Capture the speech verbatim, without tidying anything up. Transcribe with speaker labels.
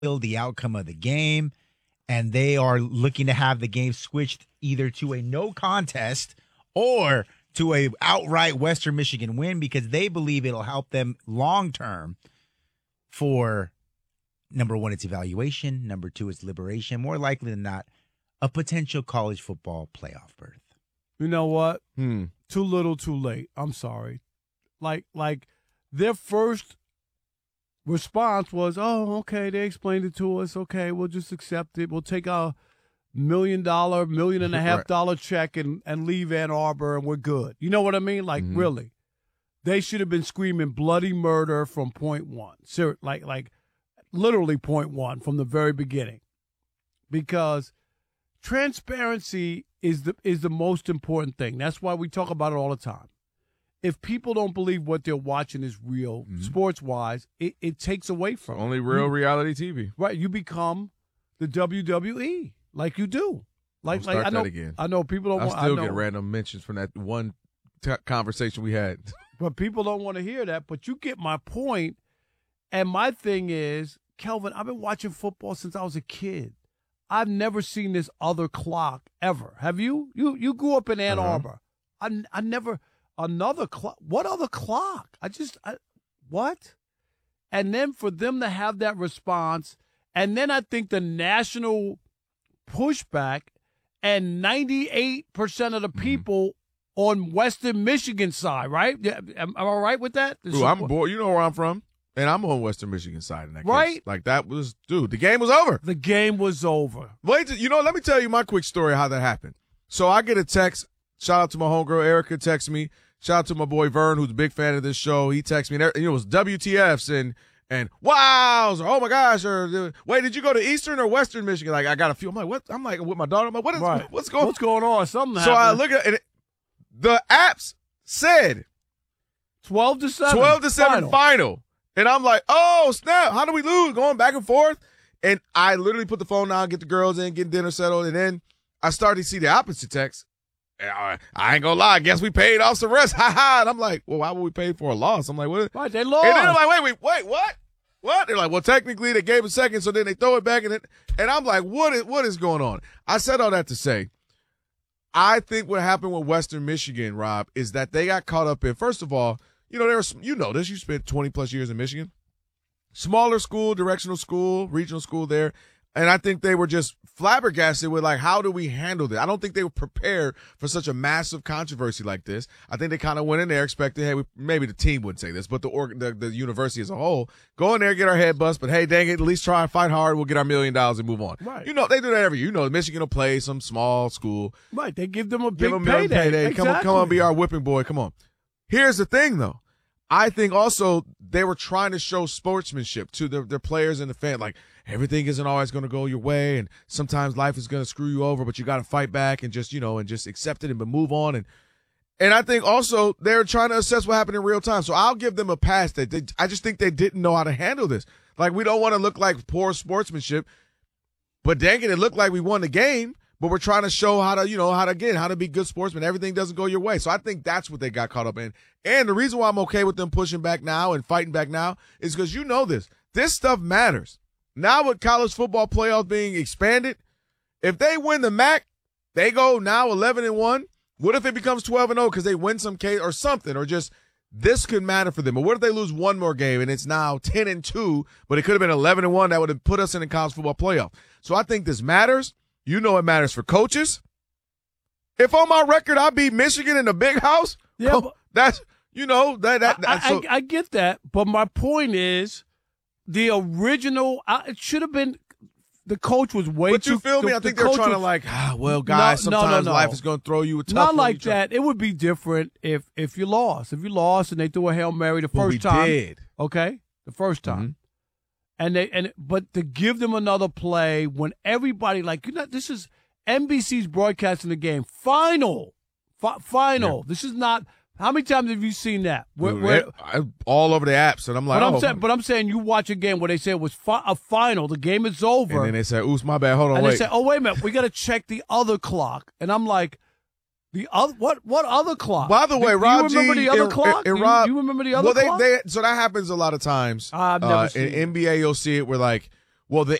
Speaker 1: the outcome of the game, and they are looking to have the game switched either to a no contest or to a outright Western Michigan win because they believe it'll help them long term for, number one, its evaluation, number two, its liberation, more likely than not, a potential college football playoff berth.
Speaker 2: You know what?
Speaker 3: Hmm.
Speaker 2: Too little, too late. I'm sorry. Like, like their first response was, oh, okay, they explained it to us. Okay, we'll just accept it. We'll take a million dollar, million and a half
Speaker 3: Right.
Speaker 2: dollar check and, and leave Ann Arbor and we're good. You know what I mean? Like,
Speaker 3: Mhm.
Speaker 2: really. They should have been screaming bloody murder from point one. Ser- like, like literally point one from the very beginning. Because transparency is the is the most important thing. That's why we talk about it all the time. If people don't believe what they're watching is real,
Speaker 3: Mhm.
Speaker 2: sports-wise, it, it takes away from it.
Speaker 3: Only real
Speaker 2: You-
Speaker 3: reality T V.
Speaker 2: Right, you become the W W E like you do. Like,
Speaker 3: Don't
Speaker 2: like
Speaker 3: start
Speaker 2: I know,
Speaker 3: that again.
Speaker 2: I know people don't.
Speaker 3: I
Speaker 2: want,
Speaker 3: still
Speaker 2: I know,
Speaker 3: get random mentions from that one t- conversation we had.
Speaker 2: but people don't want to hear that. But you get my point. And my thing is, Kelvin, I've been watching football since I was a kid. I've never seen this other clock ever. Have you? You you grew up in Ann
Speaker 3: Uh-huh.
Speaker 2: Arbor. I, I never another clock. What other clock? I just I, what? And then for them to have that response, and then I think the national pushback, and ninety-eight percent of the people on Western Michigan side, right? Yeah, am, am I right with that?
Speaker 3: Ooh, I'm bored. You know where I'm from, and I'm on Western Michigan side in that
Speaker 2: Right.
Speaker 3: case. Like that was, dude. The game was over.
Speaker 2: The game was over.
Speaker 3: Wait, till- you know, let me tell you my quick story how that happened. So I get a text. Shout out to my homegirl Erica. Texts me. Shout out to my boy Vern, who's a big fan of this show. He texts me, and you know, it was W T Fs and and wows, or oh my gosh, or wait, did you go to Eastern or Western Michigan? Like I got a few. I'm like, what? I'm like with my daughter. I'm like, what is
Speaker 2: Right.
Speaker 3: what's going?
Speaker 2: What's going on? Something
Speaker 3: So I
Speaker 2: happened.
Speaker 3: look at it. The apps said
Speaker 2: twelve to seven.
Speaker 3: twelve to seven
Speaker 2: Final.
Speaker 3: final. And I'm like, oh, snap. How do we lose? Going back and forth. And I literally put the phone down, get the girls in, get dinner settled. And then I started to see the opposite text. And I, I ain't going to lie. I guess we paid off some rest. Ha ha. And I'm like, well, why would we pay for a loss? I'm like, what?
Speaker 2: Right, they lost.
Speaker 3: And then I'm like, wait, wait, wait, what? What? They're like, well, technically they gave a second. So then they throw it back. And, it, and I'm like, what is, what is going on? I said all that to say, I think what happened with Western Michigan, Rob, is that they got caught up in, first of all, you know, there was, you know this, you spent twenty plus years in Michigan. Smaller school, directional school, regional school there. And I think they were just flabbergasted with, like, how do we handle this? I don't think they were prepared for such a massive controversy like this. I think they kind of went in there expecting, hey, we, maybe the team wouldn't say this, but the, org, the the university as a whole, go in there, get our head bust, but hey, dang it, at least try and fight hard. We'll get our million dollars and move on.
Speaker 2: Right.
Speaker 3: You know, they do that every year. You know, Michigan will play some small school.
Speaker 2: Right, they give them a
Speaker 3: Give
Speaker 2: big
Speaker 3: them
Speaker 2: payday.
Speaker 3: payday. Come on, come on, be our whipping boy. Come on. Here's the thing, though. I think also they were trying to show sportsmanship to their, their players and the fan. Like, everything isn't always going to go your way, and sometimes life is going to screw you over, but you got to fight back and just, you know, and just accept it and move on. And and I think also they're trying to assess what happened in real time. So I'll give them a pass. That they, I just think they didn't know how to handle this. Like, we don't want to look like poor sportsmanship, but dang it, it looked like we won the game. But we're trying to show how to, you know, how to, again, how to be good sportsmen. Everything doesn't go your way. So I think that's what they got caught up in. And the reason why I'm okay with them pushing back now and fighting back now is because you know this. This stuff matters. Now with college football playoffs being expanded, if they win the M A C, they go now eleven and one. What if it becomes twelve and oh because they win some case or something, or just this could matter for them? Or what if they lose one more game and it's now ten and two, but it could have been eleven and one that would have put us in the college football playoff. So I think this matters. You know it matters for coaches. If on my record I beat Michigan in the big house,
Speaker 2: Yeah,
Speaker 3: oh,
Speaker 2: but-
Speaker 3: that's, you know, that, that,
Speaker 2: I,
Speaker 3: that so,
Speaker 2: I, I get that, but my point is the original, I, it should have been, the coach was way
Speaker 3: but
Speaker 2: too.
Speaker 3: you feel me?
Speaker 2: the-
Speaker 3: I think
Speaker 2: the
Speaker 3: they're
Speaker 2: coach
Speaker 3: trying to
Speaker 2: was-
Speaker 3: like, ah, well, guys,
Speaker 2: No, no, no,
Speaker 3: sometimes
Speaker 2: no.
Speaker 3: life is going to throw you a tough
Speaker 2: Not
Speaker 3: one.
Speaker 2: like
Speaker 3: You try-
Speaker 2: that. It would be different if if you lost. If you lost and they threw a Hail Mary the
Speaker 3: Well,
Speaker 2: first
Speaker 3: we
Speaker 2: time.
Speaker 3: did.
Speaker 2: Okay? The first time.
Speaker 3: Mhm.
Speaker 2: And they and but to give them another play when everybody like you know this is N B C's broadcasting the game. Final. Fi- final.
Speaker 3: Yeah.
Speaker 2: This is not how many times have you seen that? Where,
Speaker 3: Dude,
Speaker 2: where,
Speaker 3: it- I- all over the apps, and I'm like,
Speaker 2: but I'm
Speaker 3: oh.
Speaker 2: saying, but I'm saying, you watch a game where they say it was fi- a final. The game is over,
Speaker 3: and then they say, "Oops, my bad. Hold on,
Speaker 2: and
Speaker 3: wait."
Speaker 2: they say, "Oh, wait a minute, we got to check the other clock." And I'm like, "The other what? What other clock?"
Speaker 3: By the way,
Speaker 2: do,
Speaker 3: Rob
Speaker 2: do you remember
Speaker 3: G,
Speaker 2: the other
Speaker 3: and-
Speaker 2: clock?
Speaker 3: and
Speaker 2: Do you,
Speaker 3: Rob-
Speaker 2: you remember the other
Speaker 3: well, they,
Speaker 2: clock?
Speaker 3: they, so that happens a lot of times.
Speaker 2: I've never
Speaker 3: uh,
Speaker 2: seen
Speaker 3: in
Speaker 2: it.
Speaker 3: N B A, you'll see it where like, Well, the